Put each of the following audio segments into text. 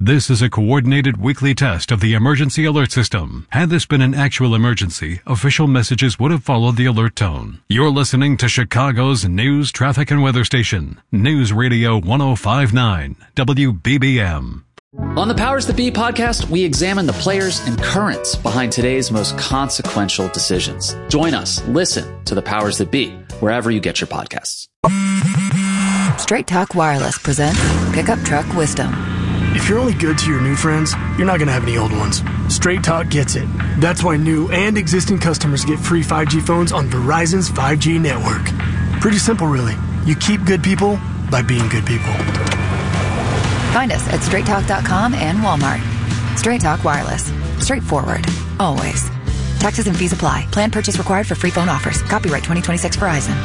This is a coordinated weekly test of the emergency alert system. Had this been an actual emergency, official messages would have followed the alert tone. You're listening to Chicago's news, traffic, and weather station, News Radio 105.9 WBBM. On the Powers That Be podcast, we examine the players and currents behind today's most consequential decisions. Join us. Listen to the Powers That Be wherever you get your podcasts. Straight Talk Wireless presents Pickup Truck Wisdom. If you're only good to your new friends, you're not going to have any old ones. Straight Talk gets it. That's why new and existing customers get free 5G phones on Verizon's 5G network. Pretty simple, really. You keep good people by being good people. Find us at straighttalk.com and Walmart. Straight Talk Wireless. Straightforward. Always. Taxes and fees apply. Plan purchase required for free phone offers. Copyright 2026 Verizon.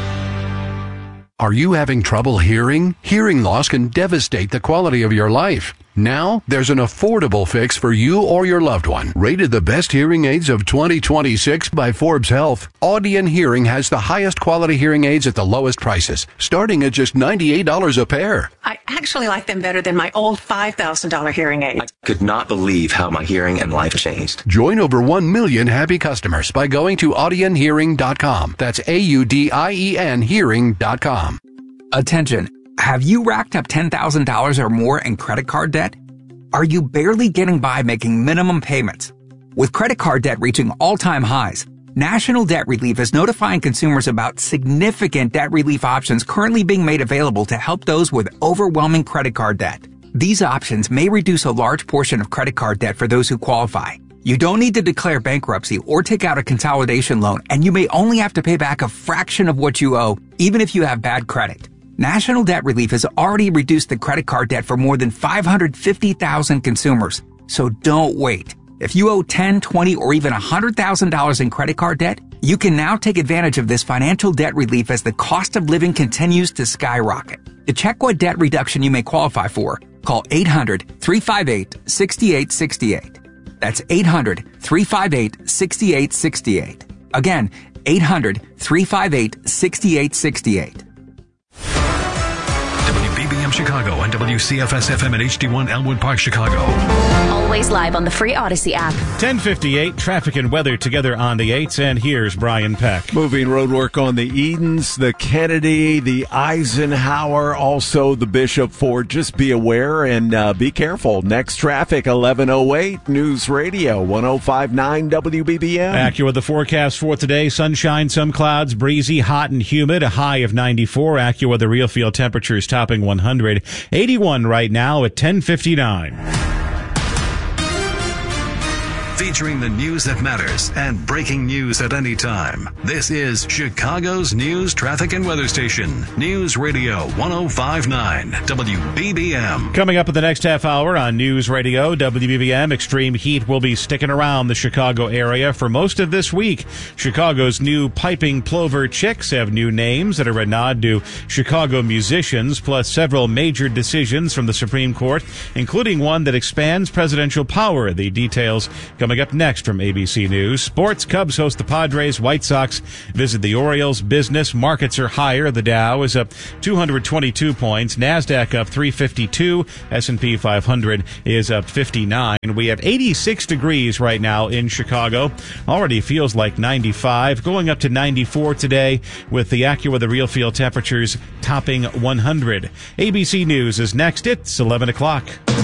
Are you having trouble hearing? Hearing loss can devastate the quality of your life. Now, there's an affordable fix for you or your loved one. Rated the best hearing aids of 2026 by Forbes Health, Audion Hearing has the highest quality hearing aids at the lowest prices, starting at just $98 a pair. I actually like them better than my old $5,000 hearing aid. I could not believe how my hearing and life changed. Join over 1 million happy customers by going to audionhearing.com. That's AUDIEN hearing.com. Attention. Have you racked up $10,000 or more in credit card debt? Are you barely getting by making minimum payments? With credit card debt reaching all-time highs, National Debt Relief is notifying consumers about significant debt relief options currently being made available to help those with overwhelming credit card debt. These options may reduce a large portion of credit card debt for those who qualify. You don't need to declare bankruptcy or take out a consolidation loan, and you may only have to pay back a fraction of what you owe, even if you have bad credit. National Debt Relief has already reduced the credit card debt for more than 550,000 consumers. So don't wait. If you owe $10, $20, or even $100,000 in credit card debt, you can now take advantage of this financial debt relief as the cost of living continues to skyrocket. To check what debt reduction you may qualify for, call 800-358-6868. That's 800-358-6868. Again, 800-358-6868. WBBM Chicago and WCFS FM at HD1 Elmwood Park, Chicago. Always live on the free Odyssey app. 10:58, traffic and weather together on the 8s, and here's Brian Peck. Moving road work on the Edens, the Kennedy, the Eisenhower, also the Bishop Ford. Just be aware and be careful. Next traffic, 11:08, News Radio 105.9 WBBM. AccuWeather the forecast for today. Sunshine, some clouds, breezy, hot and humid, a high of 94. AccuWeather the real field temperatures topping 100. 81 right now at 10:59. Featuring the news that matters and breaking news at any time. This is Chicago's news, traffic, and weather station. News Radio 105.9 WBBM. Coming up in the next half hour on News Radio WBBM, extreme heat will be sticking around the Chicago area for most of this week. Chicago's new piping plover chicks have new names that are a nod to Chicago musicians, plus several major decisions from the Supreme Court, including one that expands presidential power. The details coming up next from ABC News. Sports, Cubs host the Padres. White Sox visit the Orioles. Business, markets are higher. The Dow is up 222 points. NASDAQ up 352. S&P 500 is up 59. We have 86 degrees right now in Chicago. Already feels like 95. Going up to 94 today with the AccuWeather real field temperatures topping 100. ABC News is next. It's 11 o'clock.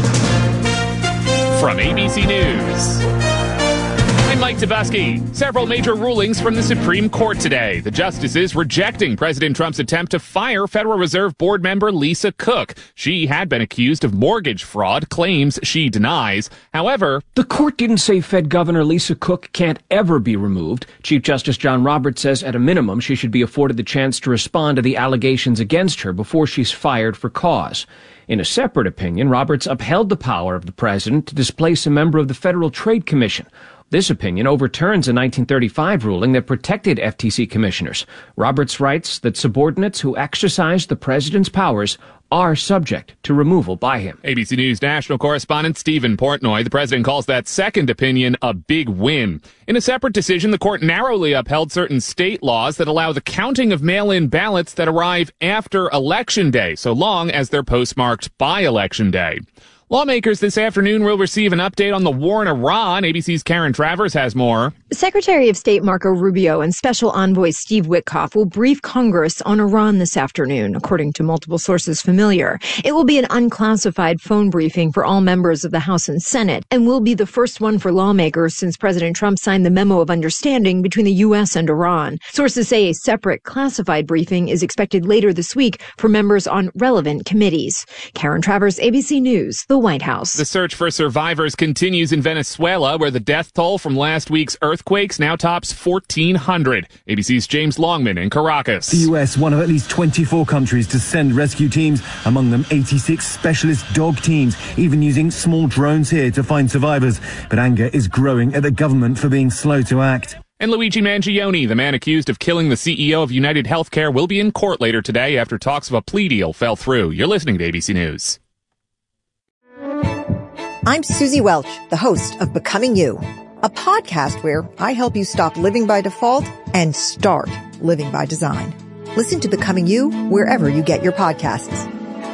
From ABC News, I'm Mike Tobuski. Several major rulings from the Supreme Court today. The justices rejecting President Trump's attempt to fire Federal Reserve Board member Lisa Cook. She had been accused of mortgage fraud, claims she denies. However, the court didn't say Fed Governor Lisa Cook can't ever be removed. Chief Justice John Roberts says at a minimum she should be afforded the chance to respond to the allegations against her before she's fired for cause. In a separate opinion, Roberts upheld the power of the president to displace a member of the Federal Trade Commission. This opinion overturns a 1935 ruling that protected FTC commissioners. Roberts writes that subordinates who exercise the president's powers are subject to removal by him. ABC News national correspondent Stephen Portnoy. The president calls that second opinion a big win. In a separate decision, the court narrowly upheld certain state laws that allow the counting of mail-in ballots that arrive after Election Day, so long as they're postmarked by Election Day. Lawmakers this afternoon will receive an update on the war in Iran. ABC's Karen Travers has more. Secretary of State Marco Rubio and Special Envoy Steve Witkoff will brief Congress on Iran this afternoon, according to multiple sources familiar. It will be an unclassified phone briefing for all members of the House and Senate, and will be the first one for lawmakers since President Trump signed the memo of understanding between the U.S. and Iran. Sources say a separate classified briefing is expected later this week for members on relevant committees. Karen Travers, ABC News, the White House. The search for survivors continues in Venezuela, where the death toll from last week's earthquakes now tops 1,400. ABC's James Longman in Caracas. The U.S., one of at least 24 countries to send rescue teams, among them 86 specialist dog teams, even using small drones here to find survivors. But anger is growing at the government for being slow to act. And Luigi Mangione, the man accused of killing the CEO of United Healthcare, will be in court later today after talks of a plea deal fell through. You're listening to ABC News. I'm Susie Welch, the host of Becoming You, a podcast where I help you stop living by default and start living by design. Listen to Becoming You wherever you get your podcasts.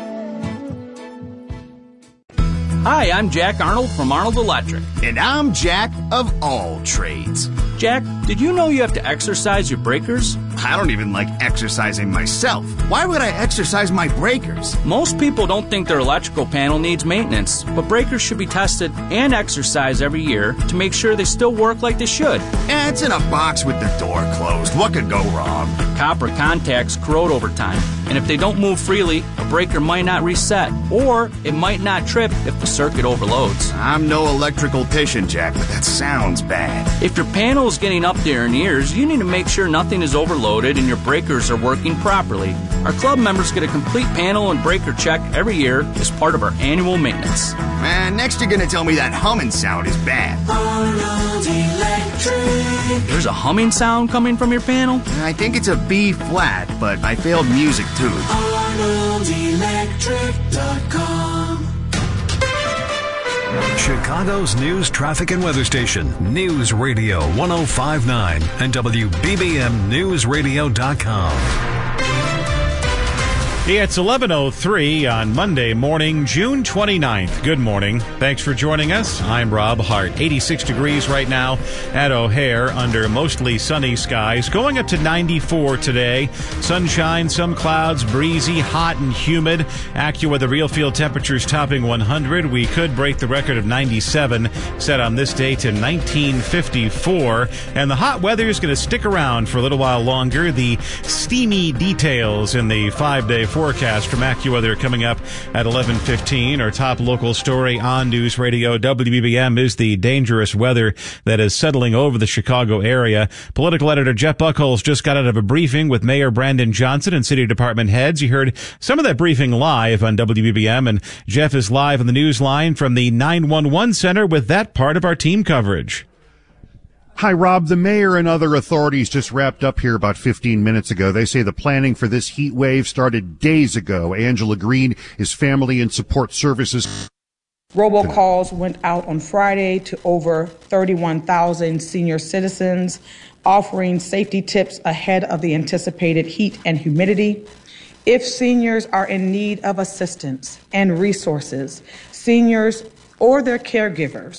Hi, I'm Jack Arnold from Arnold Electric. And I'm Jack of All Trades. Jack, did you know you have to exercise your breakers? I don't even like exercising myself. Why would I exercise my breakers? Most people don't think their electrical panel needs maintenance, but breakers should be tested and exercised every year to make sure they still work like they should. It's in a box with the door closed. What could go wrong? Copper contacts corrode over time, and if they don't move freely, a breaker might not reset, or it might not trip if the circuit overloads. I'm no electrical-tician, Jack, but that sounds bad. If your panel is getting up there in years, you need to make sure nothing is overloaded and your breakers are working properly. Our club members get a complete panel and breaker check every year as part of our annual maintenance. Man, next you're going to tell me that humming sound is bad. Arnold Electric. There's a humming sound coming from your panel? I think it's a B flat, but I failed music too. ArnoldElectric.com. Chicago's news, traffic, and weather station, News Radio 105.9 and WBBMNewsRadio.com. Yeah, it's 11:03 on Monday morning, June 29th. Good morning. Thanks for joining us. I'm Rob Hart. 86 degrees right now at O'Hare under mostly sunny skies. Going up to 94 today. Sunshine, some clouds, breezy, hot and humid. AccuWeather real field temperatures topping 100. We could break the record of 97 set on this date in 1954. And the hot weather is going to stick around for a little while longer. The steamy details in the 5-day forecast from AccuWeather coming up at 11:15. Our top local story on News Radio WBBM is the dangerous weather that is settling over the Chicago area. Political editor Jeff Buchholz just got out of a briefing with Mayor Brandon Johnson and city department heads. You heard some of that briefing live on WBBM, and Jeff is live on the news line from the 911 center with that part of our team coverage. Hi, Rob. The mayor and other authorities just wrapped up here about 15 minutes ago. They say the planning for this heat wave started days ago. Angela Green is Family and Support Services. Robocalls went out on Friday to over 31,000 senior citizens, offering safety tips ahead of the anticipated heat and humidity. If seniors are in need of assistance and resources, seniors or their caregivers